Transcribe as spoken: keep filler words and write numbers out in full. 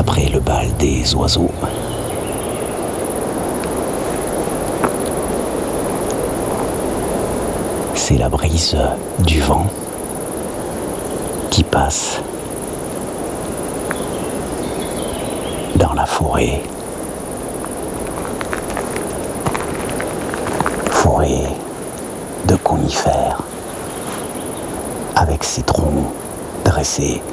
après le bal des oiseaux. C'est la brise du vent qui passe dans la forêt. Forêt de conifères avec ses troncs dressés